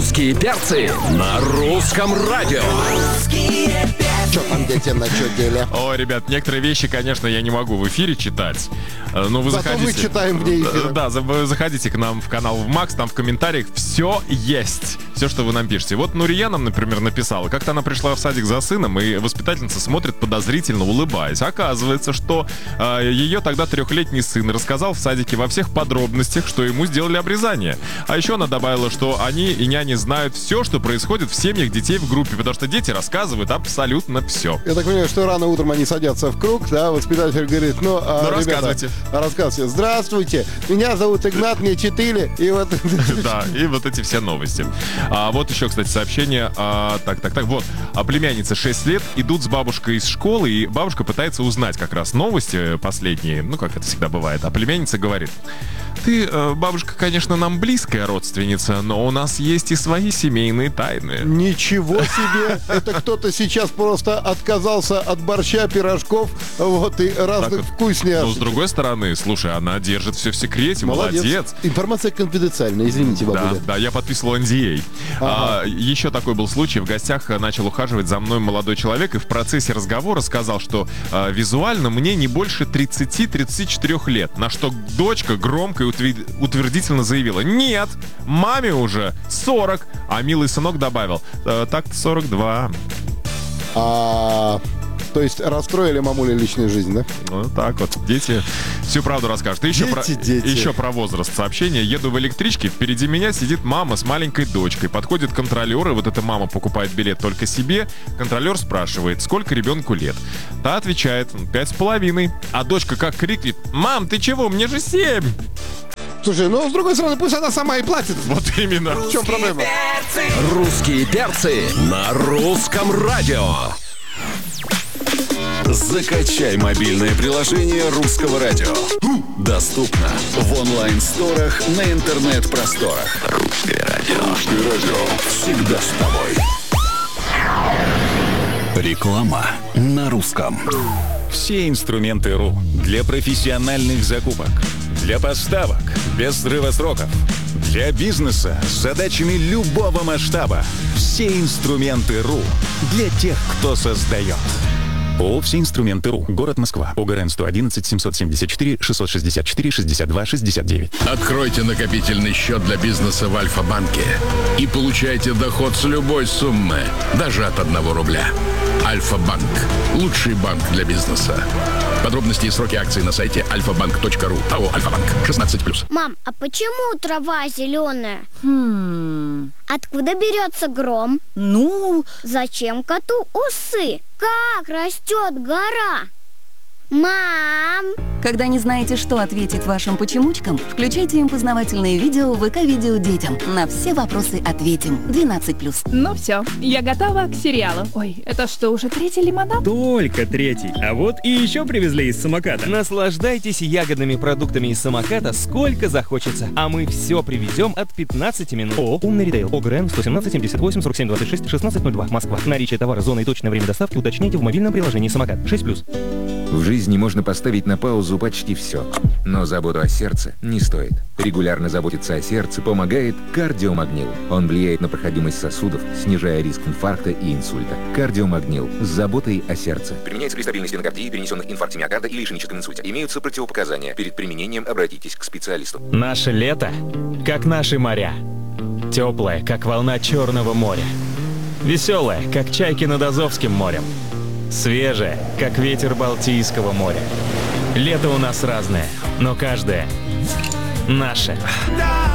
Русские перцы на русском радио. Что там, дети, на что деле? О, ребят, некоторые вещи, конечно, я не могу в эфире читать. Но вы Зато заходите. мы читаем вне эфира. Да, вы заходите к нам в канал в Макс, там в комментариях все есть. Все, что вы нам пишете. Вот Нурия нам, например, написала. Как-то она пришла в садик за сыном, и воспитательница смотрит подозрительно, улыбаясь. Оказывается, что ее тогда 3-летний сын рассказал в садике во всех подробностях, что ему сделали обрезание. А еще она добавила, что они и няни знают все, что происходит в семьях детей в группе, потому что дети рассказывают абсолютно все. Я так понимаю, что рано утром они садятся в круг, да, воспитатель говорит, рассказывайте. Рассказывайте. Здравствуйте, меня зовут Игнат, мне 4, и вот... Да, и вот эти все новости. Вот еще, кстати, сообщение. Вот. Племянница 6 лет, идут с бабушкой из школы, и бабушка пытается узнать как раз новости последние, ну, как это всегда бывает. А племянница говорит: ты, бабушка, конечно, нам близкая родственница, но у нас есть и свои семейные тайны. Ничего себе! Это кто-то сейчас просто отказался от борща, пирожков, вот, и разных вкусняшек. Но с другой стороны, слушай, она держит все в секрете, молодец. Информация конфиденциальная, извините, бабуля. Да, я подписывал NDA. Еще такой был случай. В гостях начал ухаживать за мной молодой человек, и в процессе разговора сказал, что визуально мне не больше 30-34 лет. На что дочка громко и утвердительно заявила: нет, маме уже 40. А милый сынок добавил: так-то 42. То есть расстроили мамуле личную жизнь, да? Ну, так вот. Дети всю правду расскажут. И еще про возраст сообщения. Еду в электричке, впереди меня сидит мама с маленькой дочкой. Подходит контролер, и вот эта мама покупает билет только себе. Контролер спрашивает, сколько ребенку лет. Та отвечает: 5,5. А дочка как крикнет: мам, ты чего, мне же 7. Слушай, ну, с другой стороны, пусть она сама и платит. Вот именно. В чем проблема? Русские перцы на русском радио. Закачай мобильное приложение Русского радио. Доступно в онлайн-сторах, на интернет-просторах. Русское радио. Русское радио. Всегда с тобой. Реклама на русском. Все инструменты РУ для профессиональных закупок, для поставок без срыва сроков, для бизнеса с задачами любого масштаба. Все инструменты РУ для тех, кто создает. ООО «Все инструменты РУ». Город Москва. ОГРН 111 774 664 62 69. Откройте накопительный счет для бизнеса в Альфа-банке и получайте доход с любой суммы, даже от 1 рубля. Альфа-банк. Лучший банк для бизнеса. Подробности и сроки акций на сайте alfabank.ru. АО «Альфа-банк». 16+. Мам, а почему трава зеленая? Откуда берется гром? Зачем коту усы? Как растет гора? Мам! Когда не знаете, что ответить вашим почемучкам, включайте им познавательные видео в ВК-видео детям. На все вопросы ответим. 12+. Ну все, я готова к сериалу. Ой, это что, уже 3-й лимонад? Только 3-й. А вот и еще привезли из самоката. Наслаждайтесь ягодными продуктами из самоката сколько захочется. А мы все привезем от 15 минут. ООО «Умный ритейл». ОГРН 117 78 47 26 1602. Москва. Наличие товара, зона и точное время доставки уточняйте в мобильном приложении «Самокат». 6+. В жизни можно поставить на паузу почти все, но заботу о сердце не стоит. Регулярно заботиться о сердце помогает кардиомагнил. Он влияет на проходимость сосудов, снижая риск инфаркта и инсульта. Кардиомагнил с заботой о сердце. Применяется при стабильной стенокардии, перенесенных инфаркте миокарда или ишемическом инсульте. Имеются противопоказания. Перед применением обратитесь к специалисту. Наше лето, как наши моря. Теплое, как волна Черного моря. Веселое, как чайки над Азовским морем. Свежее, как ветер Балтийского моря. Лето у нас разное, но каждое наше.